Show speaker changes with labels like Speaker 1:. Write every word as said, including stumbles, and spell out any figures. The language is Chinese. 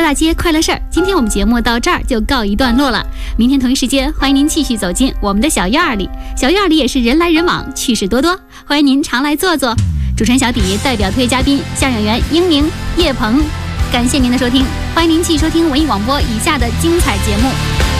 Speaker 1: 大街快乐事儿，今天我们节目到这儿就告一段落了。明天同一时间，欢迎您继续走进我们的小院儿里。小院儿里也是人来人往，趣事多多，欢迎您常来坐坐。主持人小迪代表特约嘉宾相声演员英明、叶鹏，感谢您的收听，欢迎您继续收听文艺广播以下的精彩节目。